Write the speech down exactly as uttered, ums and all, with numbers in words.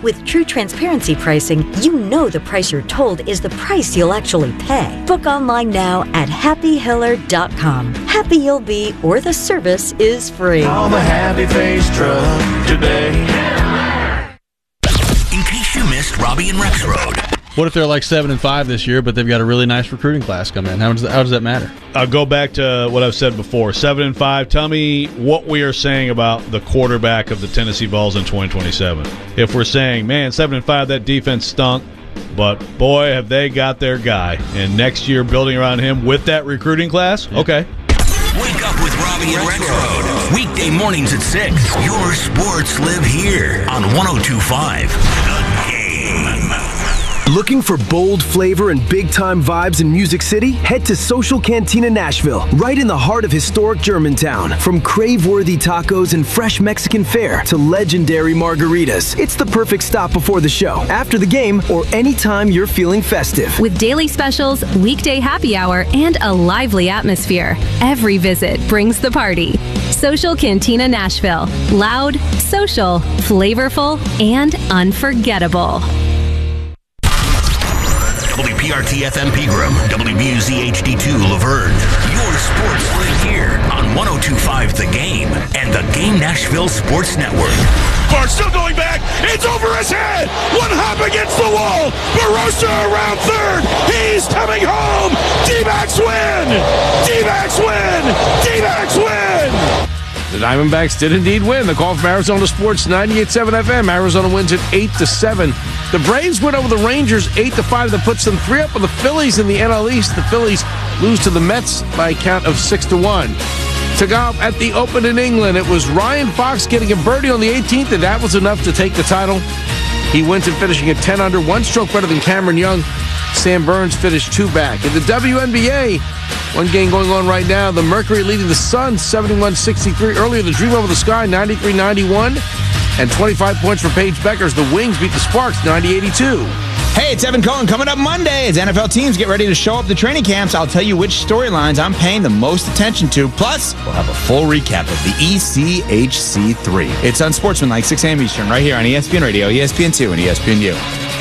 With true transparency pricing, you know the price you're told is the price you'll actually pay. Book online now at happy hiller dot com. Happy you'll be, or the service is free. Call the Happy Face Truck today. In case you missed Robbie and Rex Road. What if they're like seven and five this year, but they've got a really nice recruiting class come in? How does that, how does that matter? I'll go back to what I've said before. Seven and five. Tell me what we are saying about the quarterback of the Tennessee Vols in twenty twenty-seven. If we're saying, man, seven and five, that defense stunk, but boy, have they got their guy. And next year, building around him with that recruiting class, yeah. Okay. Wake up with Robbie and Rex Road. Weekday mornings at six. Your sports live here on one oh two point five. The Game. Looking for bold flavor and big-time vibes in Music City? Head to Social Cantina Nashville, right in the heart of historic Germantown. From crave-worthy tacos and fresh Mexican fare to legendary margaritas, it's the perfect stop before the show, after the game, or anytime you're feeling festive. With daily specials, weekday happy hour, and a lively atmosphere, every visit brings the party. Social Cantina Nashville. Loud, social, flavorful, and unforgettable. W P R T F M Pegram, W B U Z H D two Laverne. Your sports live here on one oh two point five The Game and the Game Nashville Sports Network. Clark still going back. It's over his head. One hop against the wall. Barossa around third. He's coming home. D-backs win. D-backs win. D-backs win. The Diamondbacks did indeed win. The call from Arizona Sports ninety-eight point seven F M. Arizona wins at eight to seven. The Braves win over the Rangers eight to five. That puts them three up with the Phillies in the N L East. The Phillies lose to the Mets by a count of six to one. To golf at the Open in England, it was Ryan Fox getting a birdie on the eighteenth, and that was enough to take the title. He wins and finishing at ten under, one stroke better than Cameron Young. Sam Burns finished two back. In the W N B A, one game going on right now. The Mercury leading the Suns seventy-one sixty-three. Earlier, the Dream Over the Sky ninety-three ninety-one. And twenty-five points for Paige Beckers. The Wings beat the Sparks ninety eighty-two. Hey, it's Evan Cohen. Coming up Monday as N F L teams get ready to show up to training camps, I'll tell you which storylines I'm paying the most attention to. Plus, we'll have a full recap of the E C H C three. It's Unsportsmanlike, six a.m. Eastern, right here on E S P N Radio, E S P N two, and E S P N U.